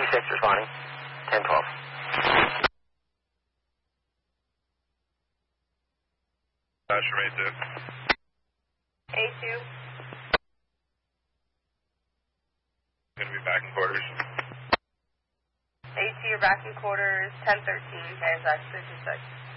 A6 responding. 1012. That's from A2. A2. Going to be back in quarters. A2, you're back in quarters. 1013. KSX 56.